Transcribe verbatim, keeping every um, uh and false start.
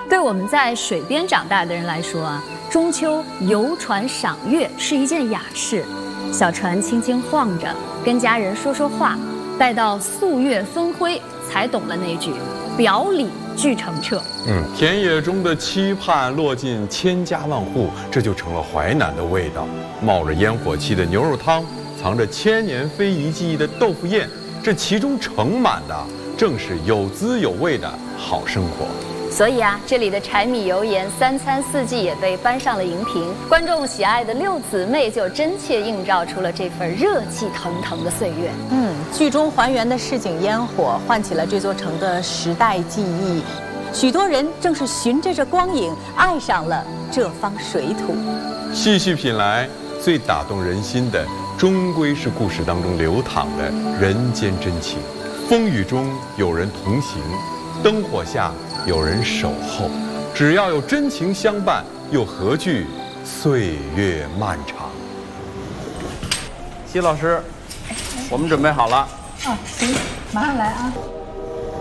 对我们在水边长大的人来说啊，中秋游船赏月是一件雅事。小船轻轻晃着，跟家人说说话，待到素月分辉，才懂了那句“表里俱澄澈”。 嗯，田野中的期盼落进千家万户，这就成了淮南的味道。冒着烟火气的牛肉汤，藏着千年非遗技艺的豆腐宴，这其中盛满的正是有滋有味的好生活。 所以啊，这里的柴米油盐三餐四季也被搬上了荧屏，观众喜爱的六姊妹就真切映照出了这份热气腾腾的岁月。 嗯，剧中还原的市井烟火，唤起了这座城的时代记忆。许多人正是循着这光影，爱上了这方水土。 细细品来，最打动人心的，终归是故事当中流淌的人间真情。风雨中有人同行，灯火下有人守候，只要有真情相伴，又何惧岁月漫长？ 谢老师，我们准备好了。 啊，行，马上来啊。